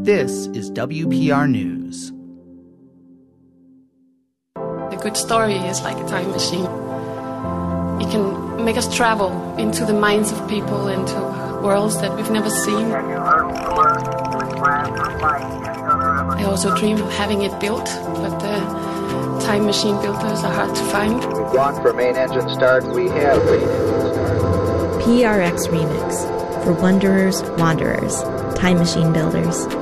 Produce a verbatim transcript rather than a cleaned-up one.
This is W P R News. A good story is like a time machine. It can make us travel into the minds of people, into worlds that we've never seen. I also dream of having it built, but the time machine builders are hard to find. We've gone for main engine start. We have main engine start. P R X Remix for Wanderers, Wanderers, Time Machine Builders.